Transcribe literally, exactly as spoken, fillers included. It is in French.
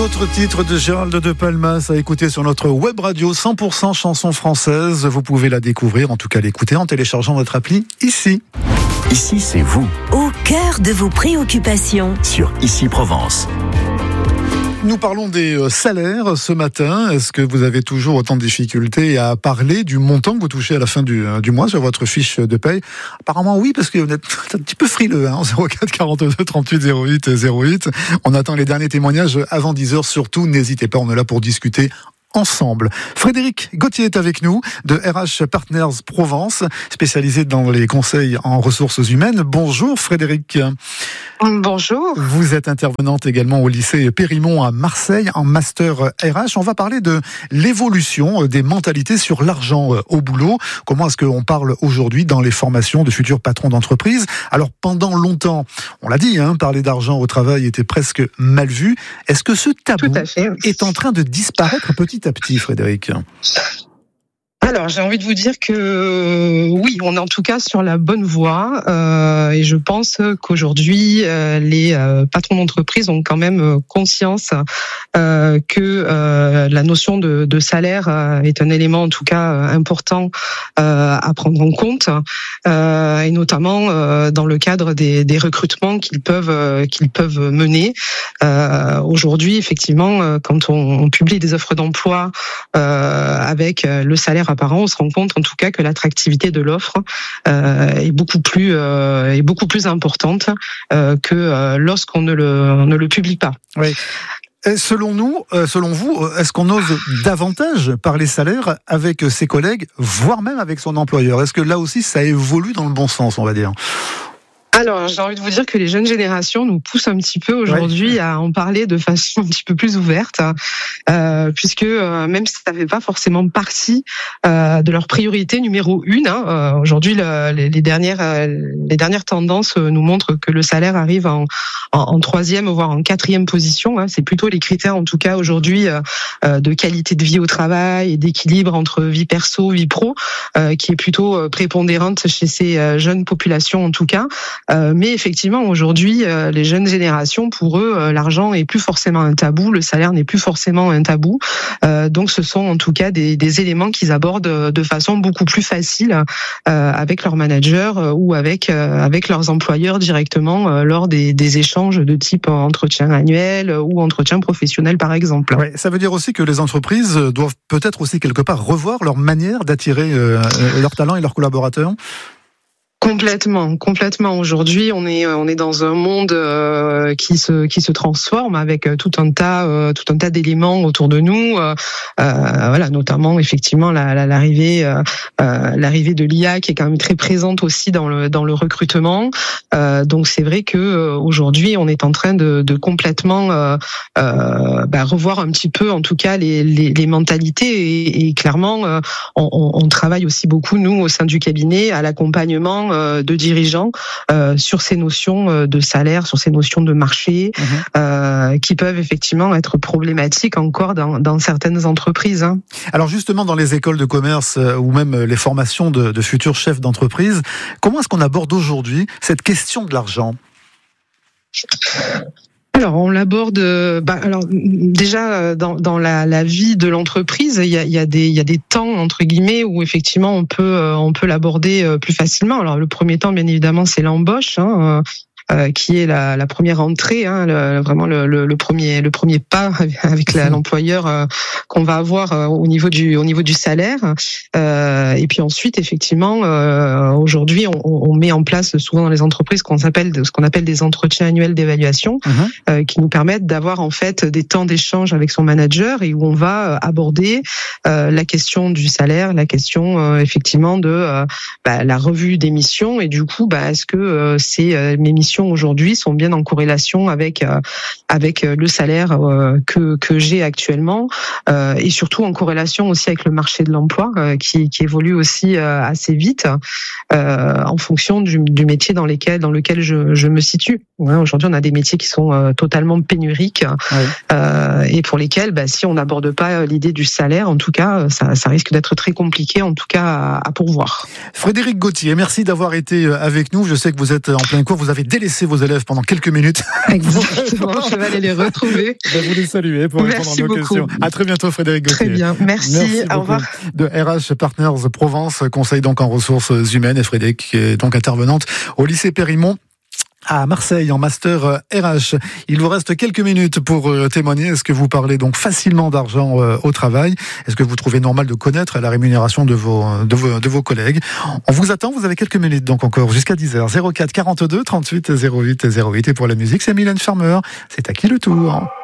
Autre titre de Gérald de Palmas à écouter sur notre web radio cent pour cent chansons françaises. Vous pouvez la découvrir, en tout cas l'écouter en téléchargeant notre appli Ici. Ici, c'est vous. Au cœur de vos préoccupations. Sur Ici Provence. Nous parlons des salaires ce matin. Est-ce que vous avez toujours autant de difficultés à parler du montant que vous touchez à la fin du, du mois sur votre fiche de paye? Apparemment oui, parce que vous êtes un petit peu frileux, hein, zéro quatre quarante-deux trente-huit zéro huit zéro huit. On attend les derniers témoignages avant dix heures. Surtout, n'hésitez pas, on est là pour discuter ensemble. Frédéric Gauthier est avec nous de R H Partners Provence, spécialisé dans les conseils en ressources humaines. Bonjour Frédéric. Bonjour. Vous êtes intervenante également au lycée Périmont à Marseille en master R H. On va parler de l'évolution des mentalités sur l'argent au boulot. Comment est-ce qu'on parle aujourd'hui dans les formations de futurs patrons d'entreprise? Alors pendant longtemps, on l'a dit, hein, parler d'argent au travail était presque mal vu. Est-ce que ce tabou Tout à fait, oui. est en train de disparaître petit à petit, Frédéric? Alors, j'ai envie de vous dire que oui, on est en tout cas sur la bonne voie euh, et je pense qu'aujourd'hui, euh, les euh, patrons d'entreprise ont quand même conscience euh, que euh, la notion de, de salaire euh, est un élément en tout cas euh, important euh, à prendre en compte euh, et notamment euh, dans le cadre des, des recrutements qu'ils peuvent euh, qu'ils peuvent mener. Euh, aujourd'hui, effectivement, euh, quand on, on publie des offres d'emploi euh, avec le salaire apparent, on se rend compte en tout cas que l'attractivité de l'offre euh, est beaucoup plus euh, est beaucoup plus importante euh, que euh, lorsqu'on ne le on ne le publie pas. Oui. Et selon nous, euh, selon vous, est-ce qu'on ose davantage parler salaire avec ses collègues, voire même avec son employeur? Est-ce que là aussi ça évolue dans le bon sens, on va dire? Alors, j'ai envie de vous dire que les jeunes générations nous poussent un petit peu aujourd'hui ouais. à en parler de façon un petit peu plus ouverte, euh, puisque euh, même si ça ne fait pas forcément partie euh, de leur priorité numéro une, hein, euh, aujourd'hui le, les, les dernières euh, les dernières tendances nous montrent que le salaire arrive en, en, en troisième voire en quatrième position. Hein, c'est plutôt les critères en tout cas aujourd'hui euh, de qualité de vie au travail et d'équilibre entre vie perso vie pro euh, qui est plutôt prépondérante chez ces euh, jeunes populations en tout cas. Euh, mais effectivement, aujourd'hui, euh, les jeunes générations, pour eux, euh, l'argent n'est plus forcément un tabou, le salaire n'est plus forcément un tabou. Euh, donc, ce sont en tout cas des, des éléments qu'ils abordent de façon beaucoup plus facile euh, avec leurs managers euh, ou avec euh, avec leurs employeurs directement euh, lors des, des échanges de type entretien annuel ou entretien professionnel, par exemple. Ouais, ça veut dire aussi que les entreprises doivent peut-être aussi quelque part revoir leur manière d'attirer euh, leurs talents et leurs collaborateurs. Complètement, complètement. Aujourd'hui, on est on est dans un monde euh, qui se qui se transforme avec tout un tas euh, tout un tas d'éléments autour de nous. Euh, voilà, notamment effectivement la, la, l'arrivée euh, l'arrivée de l'I A qui est quand même très présente aussi dans le dans le recrutement. Euh, donc c'est vrai que euh, aujourd'hui, on est en train de, de complètement euh, euh, bah, revoir un petit peu, en tout cas, les les, les mentalités et, et clairement, euh, on, on travaille aussi beaucoup nous au sein du cabinet à l'accompagnement de dirigeants euh, sur ces notions de salaire, sur ces notions de marché, mmh. euh, qui peuvent effectivement être problématiques encore dans, dans certaines entreprises. Hein. Alors justement, dans les écoles de commerce euh, ou même les formations de, de futurs chefs d'entreprise, comment est-ce qu'on aborde aujourd'hui cette question de l'argent ? Alors on l'aborde. Bah, alors déjà dans, dans la, la vie de l'entreprise, il y a, il y a des il y a des temps entre guillemets où effectivement on peut on peut l'aborder plus facilement. Alors le premier temps, bien évidemment, c'est l'embauche. Hein, Euh, qui est la, la première entrée, hein, le, vraiment le, le, le premier le premier pas avec la, l'employeur euh, qu'on va avoir euh, au niveau du au niveau du salaire. Euh, et puis ensuite, effectivement, euh, aujourd'hui, on, on met en place souvent dans les entreprises ce qu'on appelle ce qu'on appelle des entretiens annuels d'évaluation, mmh. euh, qui nous permettent d'avoir en fait des temps d'échange avec son manager et où on va aborder euh, la question du salaire, la question euh, effectivement de euh, bah, la revue des missions et du coup, bah, est-ce que euh, c'est euh, mes missions aujourd'hui sont bien en corrélation avec euh, avec le salaire euh, que que j'ai actuellement euh, et surtout en corrélation aussi avec le marché de l'emploi euh, qui qui évolue aussi euh, assez vite euh, en fonction du, du métier dans lequel dans lequel je je me situe. Ouais, aujourd'hui, on a des métiers qui sont euh, totalement pénuriques ouais. euh, et pour lesquels, bah, si on n'aborde pas l'idée du salaire, en tout cas, ça, ça risque d'être très compliqué, en tout cas, à, à pourvoir. Frédéric Gauthier, merci d'avoir été avec nous. Je sais que vous êtes en plein cours. Vous avez dès délaisser vos élèves pendant quelques minutes. Exactement, je vais aller les retrouver. Vous les saluer pour répondre Merci à nos beaucoup. questions. À très bientôt, Frédéric Gauthier. Très bien, merci, merci au revoir. De R H Partners Provence, conseil donc en ressources humaines, et Frédéric qui est donc intervenante au lycée Périmont à Marseille en master R H. Il vous reste quelques minutes pour témoigner. Est-ce que vous parlez donc facilement d'argent au travail? Est-ce que vous trouvez normal de connaître la rémunération de vos, de vos, de vos collègues? On vous attend, vous avez quelques minutes donc encore jusqu'à dix heures. zéro quatre quarante-deux trente-huit zéro huit zéro huit. Et pour la musique, c'est Mylène Farmer. C'est à qui le tour?